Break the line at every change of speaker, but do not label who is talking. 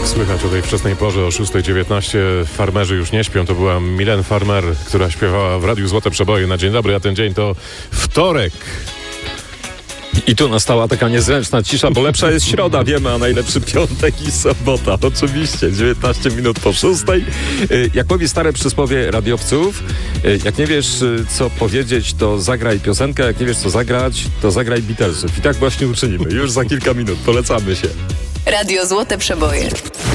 Słychać o tej wczesnej porze o 6:19 farmerzy już nie śpią. To była Milen Farmer, która śpiewała w Radiu Złote Przeboje na dzień dobry, a ten dzień to wtorek.
I tu nastała taka niezręczna cisza, bo lepsza jest środa, wiemy, a najlepszy piątek i sobota. Oczywiście, 19 minut po 6. Jak mówi stare przysłowie radiowców, jak nie wiesz, co powiedzieć, to zagraj piosenkę, jak nie wiesz, co zagrać, to zagraj Beatlesów. I tak właśnie uczynimy. Już za kilka minut. Polecamy się.
Radio Złote Przeboje.